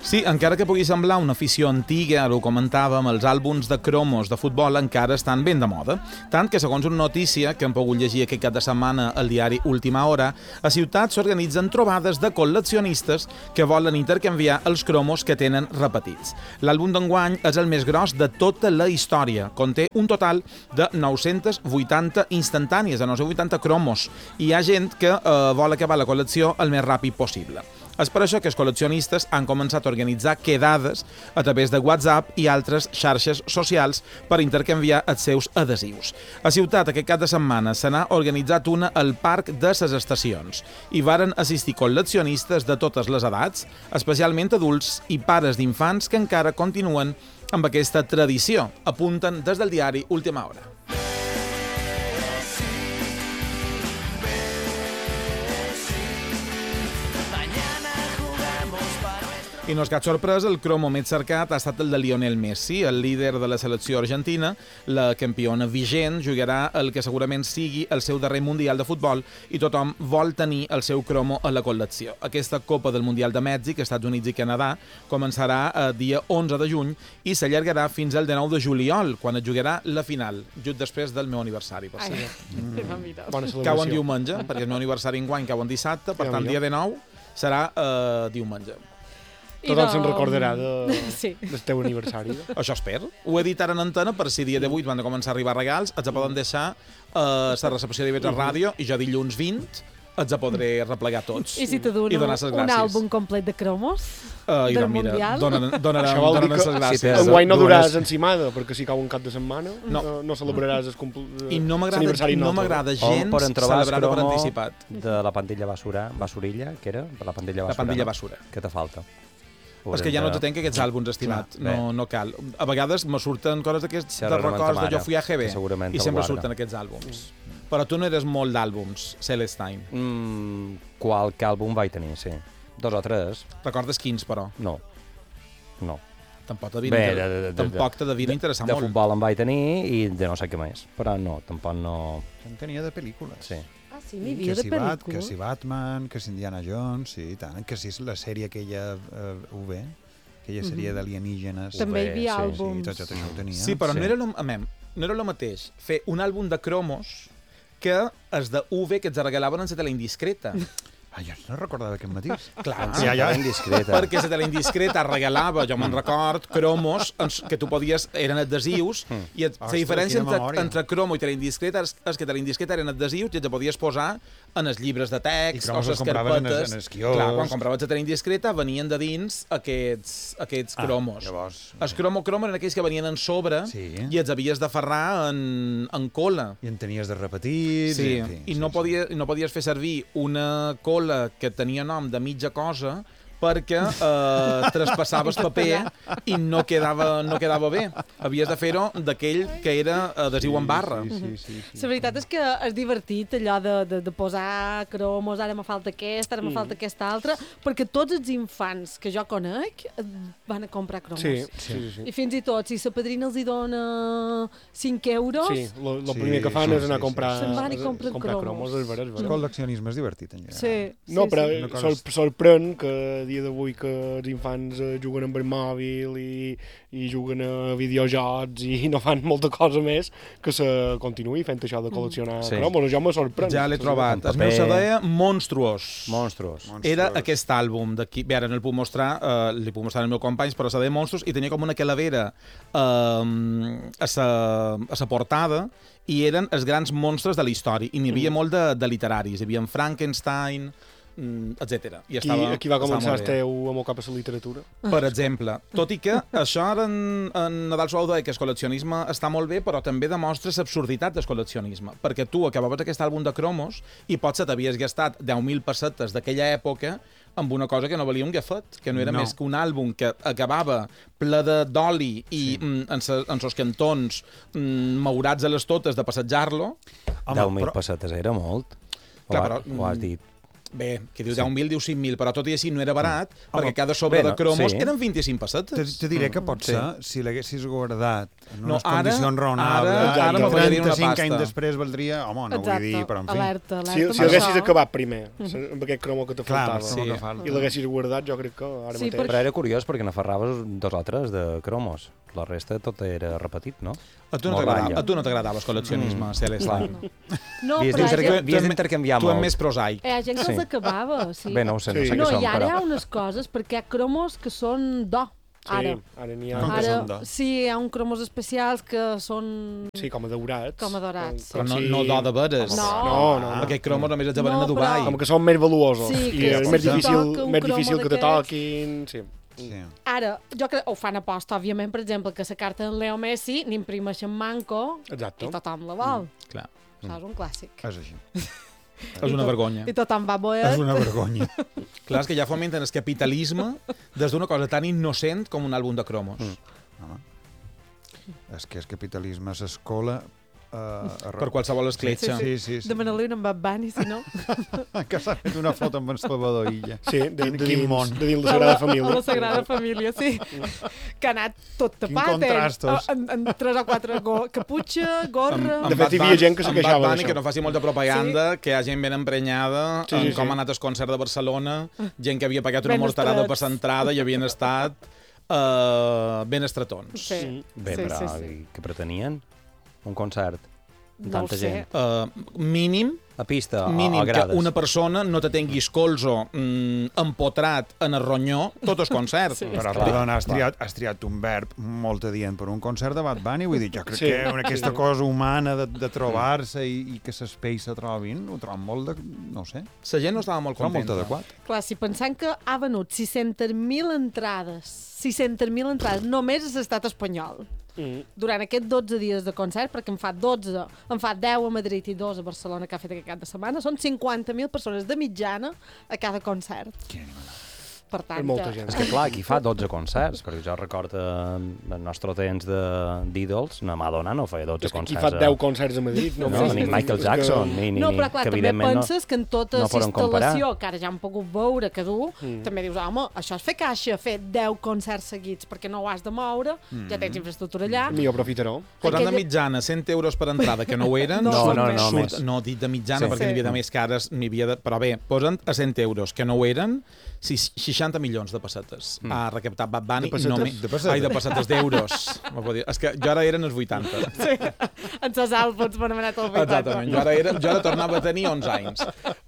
Sí, encara que pugui semblar una afició antiga, ara ho comentàvem, els àlbums de cromos de futbol encara estan ben de moda. Tant que, segons una notícia que hem pogut llegir aquest cap de setmana al diari Última Hora, a ciutats s'organitzen trobades de col·leccionistes que volen intercanviar els cromos que tenen repetits. L'àlbum d'enguany és el més gros de tota la història. Conté un total de 980 instantànies, de 980 cromos. I hi ha gent que vol acabar la col·lecció el més ràpid possible. És per això que els col·leccionistes han començat a organitzar quedades a través de WhatsApp i altres xarxes socials per intercanviar els seus adhesius. A Ciutat, aquest cap de setmana, se n'ha organitzat una al Parc de les Estacions. Hi varen assistir col·leccionistes de totes les edats, especialment adults i pares d'infants que encara continuen amb aquesta tradició, apunten des del diari Última Hora. I no és cap sorpresa, el cromo més cercat ha estat el de Lionel Messi, el líder de la selecció argentina. La campiona vigent jugarà el que segurament sigui el seu darrer Mundial de Futbol i tothom vol tenir el seu cromo a la col·lecció. Aquesta Copa del Mundial de Mèxic, Estats Units i Canadà, començarà dia 11 de juny i s'allargarà fins al 19 de juliol, quan es jugarà la final, just després del meu aniversari, per cert. Cau en diumenge, perquè el meu aniversari enguany cau en dissabte, per tant, dia 19 serà diumenge. Tothom se'n recordarà del teu aniversari. Això espero. Ho he dit ara en antena per si dia de 8 van començar a arribar regals, els poden deixar a la recepció d'IV3 Ràdio i jo dilluns 20 els podré replegar tots. I si te dono un àlbum complet de cromos del Mundial? Donaran les gràcies. Enguany no duràs encimada, perquè si cau un cap de setmana no celebraràs l'aniversari. I no m'agrada gens celebrar-ho per anticipat. De la pandilla basurilla, que era? La pandilla basura. Què te falta? És que ja no t'atenc aquests àlbums, estimat. No cal. A vegades me surten coses d'aquests de records de Jo fui a GB i sempre surten aquests àlbums. Però tu no eres molt d'àlbums, Celestine. Qualque àlbum vaig tenir, sí. 2 o 3. Recordes quins, però? No. Tampoc te devia interessar molt. De futbol en vaig tenir i de no sé què més. Però no, tampoc no... En tenia de pel·lícules. Sí. Sí, n'hi havia de pel·lícules. Que si Batman, que si Indiana Jones, sí, tant, que si la sèrie aquella UV, aquella sèrie d'alienígenes. També hi havia àlbums. Sí, tot això ho tenia. Sí, però no era el mateix fer un àlbum de cromos que els de UV que ens regalaven en la tele indiscreta. Jo no recordava aquest matí. Clar, indiscreta. perquè la tele indiscreta regalava, jo me'n record, cromos que tu podies, eren adhesius, i la diferència entre cromo i tele indiscreta és que tele indiscreta eren adhesius i els podies posar en els llibres de text o les carpetes. Clar, quan compraves la tele indiscreta venien de dins aquests cromos. Els cromo eren aquells que venien en sobre i els havies d'aferrar en cola. I en tenies de repetits. Sí, i no podies fer servir una cola que tenia nom de mitja cosa perquè traspassaves paper i no quedava bé. Havies de fer-ho d'aquell que era adhesiu en barra. La veritat és que és divertit allò de posar cromos, ara me falta aquest, ara me falta aquest altre, perquè tots els infants que jo conec van a comprar cromos. Sí. I fins i tot, si la padrina els hi dona 5 euros... Sí, el primer que fan és anar a comprar cromos. El col·leccionisme és divertit, en general. No, però sorprèn que dia d'avui que els infants juguen amb el mòbil i juguen a videojocs i no fan molta cosa més que se continuï fent això de col·leccionar cromos. Jo me sorprèn. Ja l'he trobat. El meu se deia Monstruos. Era aquest àlbum d'aquí. Bé, ara no el puc mostrar, li puc mostrar als meus companys, però se deia Monstruos i tenia com una calavera a la portada i eren els grans monstres de la història. I n'hi havia molt de literaris. Hi havia Frankenstein, etc. Aquí va començar el teu amor cap a la literatura? Per exemple. Tot i que això ara en Nadal Suau deia que el col·leccionisme està molt bé, però també demostra l'absurditat del col·leccionisme. Perquè tu acabaves aquest àlbum de cromos i potser t'havies gastat 10.000 pessetes d'aquella època amb una cosa que no valia un gafet, que no era més que un àlbum que acabava ple d'oli i en els cantons maurats a les totes de passejar-lo. 10.000 pessetes era molt. Ho has dit. Bé, que diu 10.000, diu 5.000, però tot i així no era barat, perquè cada sobre de cromos eren 25 pessetes. Te diré que pot ser, si l'haguessis guardat en unes ara- condicions raonables, ara m'agradaria una 35 pasta. anys després valdria... Home, no vull dir, però en fi. Alerta Si amb l'haguessis això. acabat primer, amb aquest cromo que te Clar, faltava, sí. Que falta. i l'haguessis guardat, jo crec que ara Sí, mateix... Però era curiós perquè n'aferraves 2 o 3 de cromos. La resta tot era repetit, no? A tu no Molt t'agradava, ratlla. a tu no t'agradava el col·leccionisme, Celeste. No, Havies però hi ha gent- d'intercanviar Tu ets molt. més prosaic. hi ha gent que Sí. els acabava, sí. Bé, no ho sé, no Sí. sé No, què són, i ara hi ha però... unes coses, perquè hi ha cromos que són d'or. Ara. Sí, ara n'hi ha... Com que Ara, són d'or? sí, hi ha uns cromos especials que són... Sí, com a daurats. Com a daurats, Però no, sí. no d'or de veres. No. Aquest cromo només els venen No, a Dubai. però- Com que són més valuosos. Sí, I que és si més te difícil, toca un més cromo difícil que te d'aquests- toquin... Sí. Sí. Ara, jo crec ho fan a posta, òbviament, per exemple, que la carta d'en Leo Messi n'imprimeixen manco Exacte. i tothom la vol. Clar, Saps? Un clàssic. És així. és una vergonya. I tothom va És boet. una vergonya. Clar, és que ja fomenten el capitalisme des d'una cosa tan innocent com un àlbum de cromos. Home. És que el capitalisme s'escola Per qualsevol escletxa. Sí. Demana-li un Bad Bunny, si no. Que s'ha fet una foto amb el Salvador Illa. Sí, de Quin dins, món. de dins la Sagrada A Família. la Sagrada Família, sí. Que ha anat tot tapat, contrastos. en 3 o 4 caputxa, gorra... De fet, hi havia gent que se queixava Amb Bad Bunny, d'això. que no faci molta propaganda, que hi ha gent ben emprenyada, Sí, en sí, com sí. ha anat el concert de Barcelona, gent que havia pagat una Ben morterada per estrets. l'entrada i havien estat ben estretons. Sí. Bé, Sí, però sí, sí. i què pretenien? Un concert? No ho Tanta sé. gent. Mínim A pista, mínim a que grades. una persona no te tingui escolzo empotrat en el ronyó tot el concert. Sí. Però, Clar, perdona, has triat un verb molt adient per un concert de Bad Bunny. Vull dir, jo crec Sí. que aquesta cosa humana de trobar-se i que l'espai se trobin, ho trobo molt de... no ho sé, La gent no estava molt però molt contenta. adequat. Clar, si pensem que ha venut 600.000 entrades, 600.000 entrades només a l'estat espanyol, durant aquests 12 dies de concert, perquè en fa 10 a Madrid i 2 a Barcelona, que ha fet aquest cap de setmana, són 50.000 persones de mitjana a cada concert. Per tant, És molta gent. És que clar, aquí fa 12 concerts, perquè jo recordo el nostre temps d'Idols, na Madonna no feia 12 És que aquí concerts. fa 10 concerts a Madrid. No, Sí, ni sí, Michael és Jackson, que- ni No, però clar, que també evidentment penses que en tota no la poden comparar. instal·lació, que ara ja hem pogut veure que du, també dius, home, això és fer caixa, fer 10 concerts seguits, perquè no ho has de moure, ja tens infraestructura allà. Millor aprofitaró. Posant de Aquella- mitjana 100 euros per entrada, que no ho eren, No, surt, no, no, surt, més. no, dit de mitjana, Sí. perquè n'hi havia de més cares, però bé, posen a 100 euros, que no ho eren, 60 milions de pessetes. Ha recaptat Bad Bunny. De pessetes? només- De pessetes? Ai, de pessetes, d'euros. És que jo ara eren els 80. Sí, en ses àlbums m'han anat al 80. Exactament. Jo ara tornava a tenir 11 anys.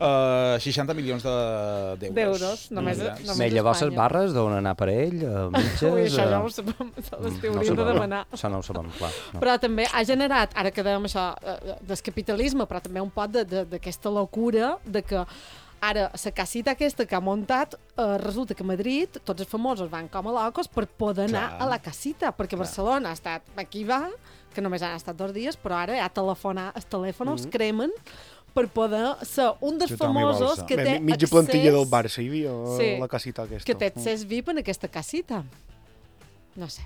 60 milions d'euros. D'euros, només Bé, llavors les Espanya. barres d'on anar per ell, mitges... Ui, això ja ho sabem, les hauríem de demanar. Això no ho sabem, clar. No. Però també ha generat, ara que dèiem això, del capitalisme, però també un pot d'aquesta locura de que ara, la casita aquesta que ha muntat, resulta que a Madrid tots els famosos van com a locos per poder anar a la casita, perquè Barcelona ha estat, aquí va, que només han estat 2 dies, però ara ja els telèfons cremen per poder ser un dels Tothom hi vol famosos ser. que té Mitja accés... plantilla del Barça hi havia Sí. la casita aquesta. Que té accés VIP en aquesta casita. No sé.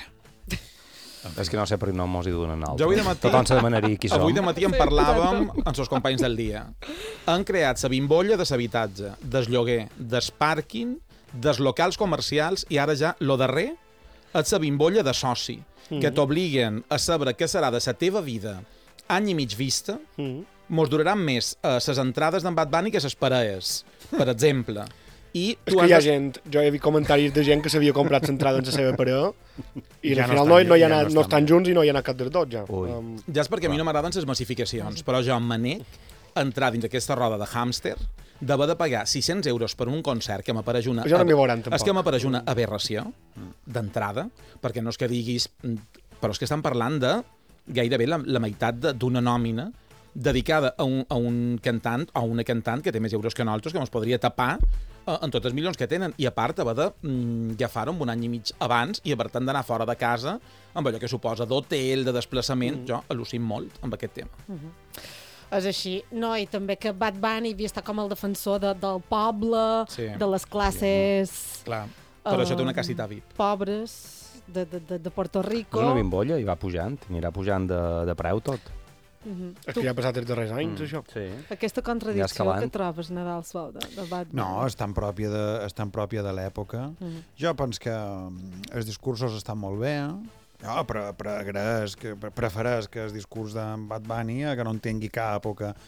És que no sé per què no mos hi donen altres. Jo avui de matí- Tothom se demanaria qui som. Avui de matí en parlàvem amb els companys del dia. Han creat la bimbolla de l'habitatge, del lloguer, del pàrquing, dels locals comercials i ara ja, lo darrer, és la bimbolla de soci, que t'obliguen a saber què serà de la teva vida any i mig vista, mos duraran més les entrades d'en Bad Bunny que les parelles, per exemple. I És que hi ha gent, jo he vist comentaris de gent que s'havia comprat l'entrada en la seva parella i Ja al no final estan- no hi ha ja no anat, no estan estan bé. junts i no hi ha anat cap dels dos, ja. Ui. Ja és perquè a mi no m'agraden les massificacions, però jo me nec a entrar dins aquesta roda de hàmster d'haver de pagar 600 euros per un concert que m'apareix una... Això no m'hi veuran, tampoc. És que m'apareix una aberració d'entrada, perquè no és que diguis... Però és que estan parlant de gairebé la meitat d'una nòmina dedicada a un cantant o una cantant que té més euros que nosaltres, que ens podria tapar en tots els milions que tenen. I a part, haver d'agafar-ho un any i mig abans i per tant d'anar fora de casa amb allò que suposa d'hotel, de desplaçament. Jo al·lucino molt amb aquest tema. És així. No, i també que Bad Bunny havia estat com el defensor del poble, Sí. de les classes Clar, però això té una casita VIP. pobres de Puerto Rico. És una bimbolla i va pujant, anirà pujant de preu tot. És que ja ha passat els darrers anys, això. Sí. Aquesta Ja contradicció escalant. que trobes, Nadal Suau, de Batman. No, és tan pròpia de l'època. Jo penso que els discursos estan molt bé, jo prefereix que el discurs d'en Bad Bunny que no en tingui cap o que...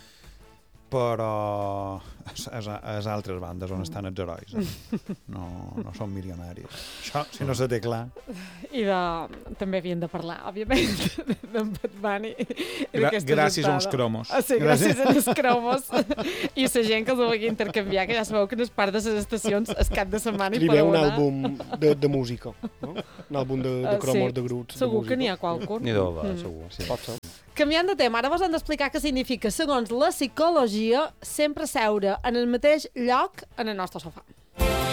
però les altres bandes on estan els herois no són milionaris. Això, si no se té clar. I també havien de parlar, òbviament, d'en Bad Bunny. Gràcies a uns cromos. Sí, gràcies a uns cromos. I la gent que els ho vulgui intercanviar, que ja sabeu que en el part de les estacions es cap de setmana i Escriveu un anar. àlbum de música, no? Un àlbum de cromos de grups. Segur que n'hi ha qualcun. Ni d'ova, segur. Sí. Pot ser. Canviant de tema, ara vos hem d'explicar què significa, segons la psicologia, sempre seure en el mateix lloc en el nostre sofà.